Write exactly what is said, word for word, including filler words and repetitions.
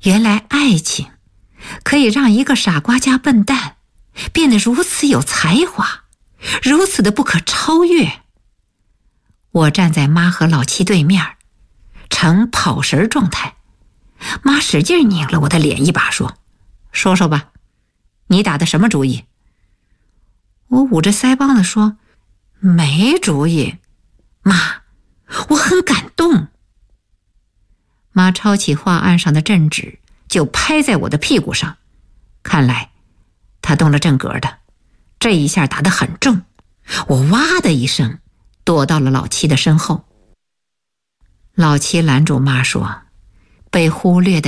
原来爱情可以让一个傻瓜加笨蛋变得如此有才华，如此的不可超越。我站在妈和老七对面，呈跑神状态。妈使劲拧了我的脸一把，说：说说吧，你打的什么主意？我捂着腮帮子说：没主意。妈，我很感动。妈抄起画案上的镇纸，就拍在我的屁股上。看来她动了正格的，这一下打得很重。我哇的一声躲到了老七的身后。老七拦住妈说：被忽略的